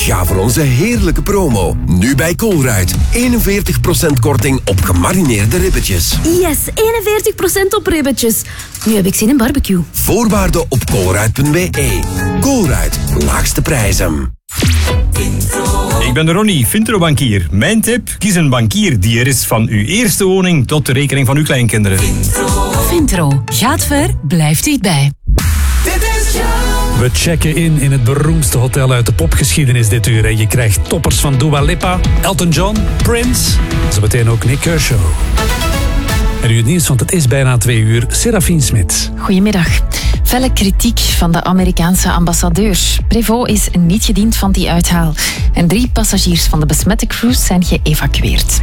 Ga voor onze heerlijke promo. Nu bij Colruyt. 41% korting op gemarineerde ribbetjes. Yes, 41% op ribbetjes. Nu heb ik zin in barbecue. Voorwaarden op colruyt.be. Colruyt, laagste prijzen. Ik ben Ronnie, Vintro-bankier. Mijn tip, kies een bankier die er is van uw eerste woning tot de rekening van uw kleinkinderen. Vintro. Gaat ver, blijft dichtbij. We checken in het beroemdste hotel uit de popgeschiedenis dit uur. En je krijgt toppers van Dua Lipa, Elton John, Prince. Zometeen ook Nick Kershaw. En nu het nieuws, want het is bijna 2 uur. Serafine Smit. Goedemiddag. Felle kritiek van de Amerikaanse ambassadeur. Prévost is niet gediend van die uithaal. En 3 passagiers van de besmette cruise zijn geëvacueerd.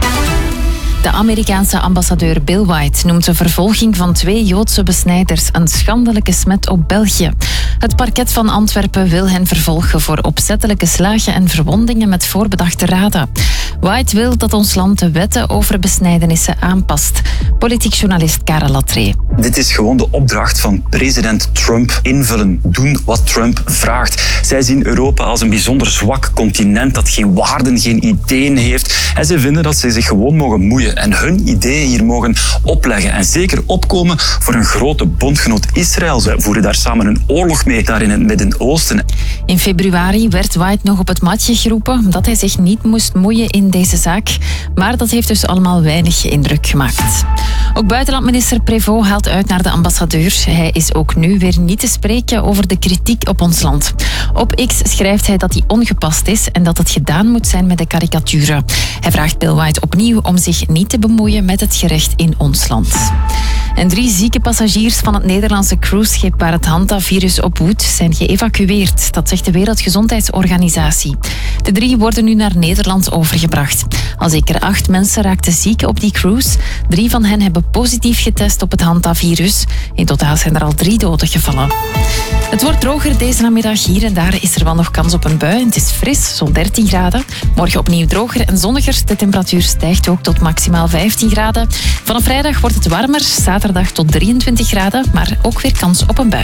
De Amerikaanse ambassadeur Bill White noemt de vervolging van 2 Joodse besnijders een schandelijke smet op België. Het parket van Antwerpen wil hen vervolgen voor opzettelijke slagen en verwondingen met voorbedachte raden. White wil dat ons land de wetten over besnijdenissen aanpast. Politiek journalist Karel Latree. Dit is gewoon de opdracht van president Trump. Invullen, doen wat Trump vraagt. Zij zien Europa als een bijzonder zwak continent dat geen waarden, geen ideeën heeft. En zij vinden dat zij zich gewoon mogen moeien en hun ideeën hier mogen opleggen. En zeker opkomen voor een grote bondgenoot Israël. Zij voeren daar samen een oorlog mee, daar in het Midden-Oosten. In februari werd White nog op het matje geroepen omdat hij zich niet moest moeien in deze zaak. Maar dat heeft dus allemaal weinig indruk gemaakt. Ook buitenlandminister Prévost haalt uit naar de ambassadeur. Hij is ook nu weer niet te spreken over de kritiek op ons land. Op X schrijft hij dat die ongepast is en dat het gedaan moet zijn met de karikaturen. Hij vraagt Bill White opnieuw om zich niet te bemoeien met het gerecht in ons land. En 3 zieke passagiers van het Nederlandse cruiseschip waar het hantavirus op woedt zijn geëvacueerd. Dat zegt de Wereldgezondheidsorganisatie. De 3 worden nu naar Nederland overgebracht. Al zeker 8 mensen raakten ziek op die cruise. 3 van hen hebben positief getest op het hantavirus. In totaal zijn er al 3 doden gevallen. Het wordt droger deze namiddag. Hier en daar is er wel nog kans op een bui. Het is fris, zo'n 13 graden. Morgen opnieuw droger en zonniger. De temperatuur stijgt ook tot maximaal 15 graden. Vanaf vrijdag wordt het warmer. Zaterdag tot 23 graden, maar ook weer kans op een bui.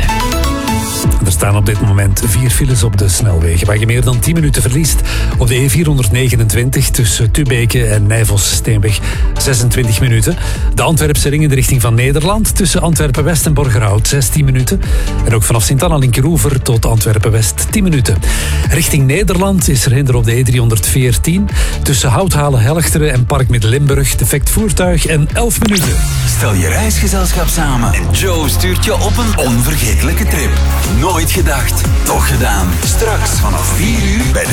Er staan op dit moment 4 files op de snelwegen, waar je meer dan 10 minuten verliest. Op de E429 tussen Tubeke en Nijvels-Steenweg 26 minuten. De Antwerpse ring in de richting van Nederland tussen Antwerpen-West en Borgerhout 16 minuten. En ook vanaf Sint-Anna-Linkeroever tot Antwerpen-West 10 minuten. Richting Nederland is er hinder op de E314 tussen Houthalen-Helchteren en Park Midden-Limburg. Defect voertuig en 11 minuten. Stel je reisgezelschap samen en Joe stuurt je op een onvergetelijke trip. Nooit gedacht, toch gedaan. Straks vanaf 4 uur bij de